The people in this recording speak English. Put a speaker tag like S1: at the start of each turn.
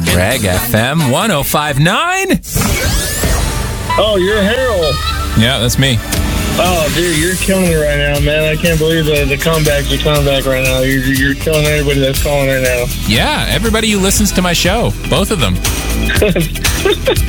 S1: Reg FM 105.9.
S2: Oh, you're Harold.
S1: Yeah, that's me.
S2: Oh, dude, you're killing me right now, man. I can't believe the comebacks are coming back right now. You're killing everybody that's calling right now.
S1: Yeah, everybody who listens to my show. Both of them.